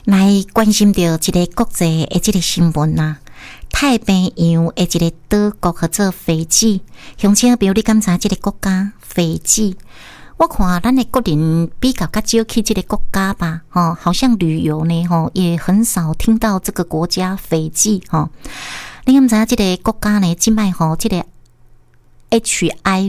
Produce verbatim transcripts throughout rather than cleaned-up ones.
来关心到一个国际的这个新闻啊，太平洋的一个岛国叫做斐济，乡亲朋友你敢知这个国家斐济？我看咱的国人比较较少去这个国家吧，哦，好像旅游呢，吼也很少听到这个国家斐济，吼。你敢知这个国家呢？即摆吼，这个 H I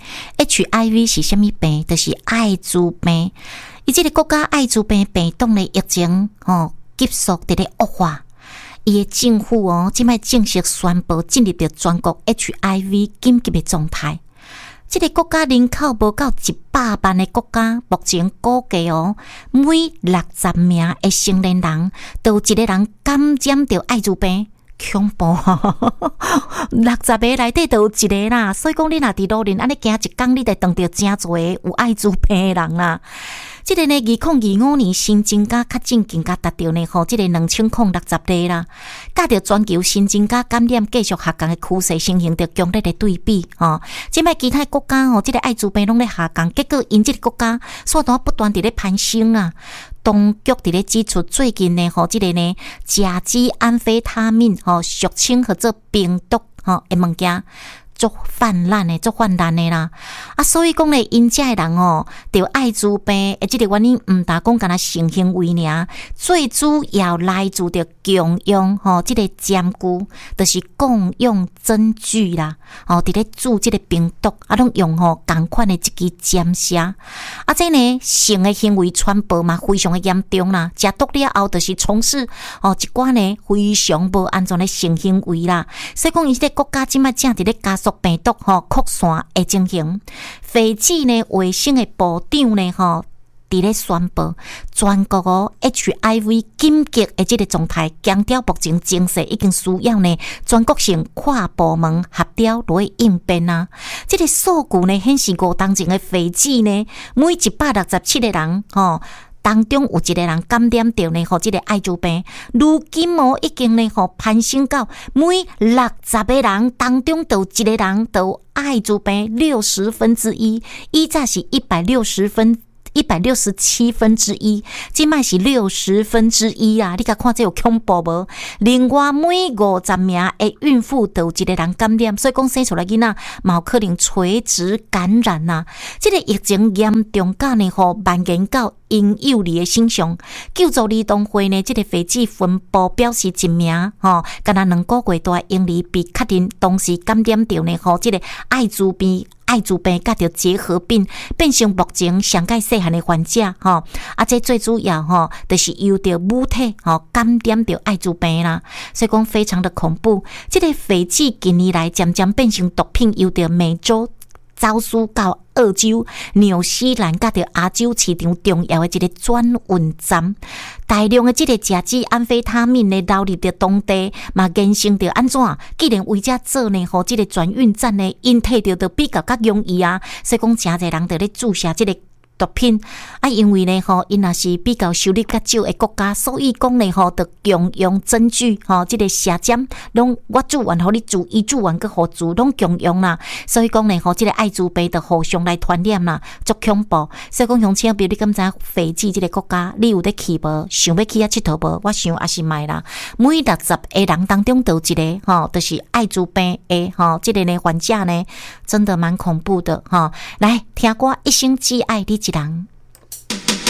V，H I V 是什么病？就是艾滋病。伊这个国家艾滋病病毒的疫情哦，急速伫咧恶化。伊的政府哦，即摆正式宣布进入到全国 H I V 紧急的状态。这个国家人口无到一百万的国家，目前估计哦，每六十名的成年人都有一个人感染到艾滋病。恐怖哦！六十个内底都有一个啦，所以讲你若伫路人安尼行一工，你得碰到真侪有艾滋病的人啦。这个呢，二零二五年新增加确诊更加达到呢，吼，这个两千零六十例啦。甲着全球新增加感染继续下降的趋势，形成着强烈的对比吼。即摆其他国家吼，这个艾滋病拢咧下降，结果因这个国家数单不断伫咧攀升啊。当局伫咧指出，最近呢，吼，这个呢，甲基安非他命，吼，俗称叫做病毒，吼，的物件。足泛滥的，足泛滥的啦！啊，所以讲咧，因遮的人哦，得艾滋病，诶，即个原因毋单讲干那性行为尔，最主要来自着共用吼，即、这个占据，就是共用针具啦，吼，伫咧治即个病毒，啊，拢用吼共款的一支针射，啊，这呢性的行为传播嘛，非常的严重啦。食毒了后，就是从事哦一寡呢非常无安全的性行为啦。所以讲，伊即个国家即摆正伫咧加速病毒吼扩散的情形，斐济呢卫生的部长呢吼，伫咧宣布全国哦 H I V 紧急的这个状态，强调目前情势已经需要呢全国性跨部门协调来应变啊。这个数据呢显示，五当前的斐济呢，每一百六十七个人吼。当中有一个人感染到呢，吼，这个艾滋病，如今哦已经呢，吼攀升到每六十个人当中都有一个人都有艾滋病六十分之一，以前是一百六十分。一百六十七分之一，即卖是六十分之一啊！你甲看这有恐怖无？另外每五十名的孕妇都有一个人感染，所以讲生出来囡仔嘛有可能垂直感染呐、啊。这个疫情严重到呢，吼蔓延到婴幼儿的身上。救助儿童会呢，这个斐济分部表示，一名吼，敢若两个月大的婴儿被确认同时感染到呢，吼，这个艾滋病。艾滋病甲着结核病，变成目前上界细汉的患者吼，啊，这最主要吼，就是由着母体吼感染着艾滋病啦，所以讲非常的恐怖。这个斐济近年来渐渐变成毒品由着美洲走私到澳洲、纽西兰甲着亚洲市场重要的一个转运站，大量的这个甲基安非他命呢流入着当地，嘛衍生着安怎？既然为遮做呢，吼，这个转运站呢，因摕着就比较较容易啊，所以讲诚侪人就咧注射这个。毒品啊，因为呢，吼，因也是比较收入较少的国家，所以讲呢，吼，就共用针具，吼，这个射针，拢我主完，互你注伊主完个互助，拢共用啦。所以讲呢，吼，这个艾滋病就互相来传染啦，足恐怖。所以讲，乡亲，比如你敢知斐济这个国家，你有咧去无？想要去遐佚佗无？我想也是卖啦。每六十个人当中都有一个，吼，就是艾滋病的，吼，这个呢患者呢，真的蛮恐怖的，吼。来听歌，一生只爱你一人。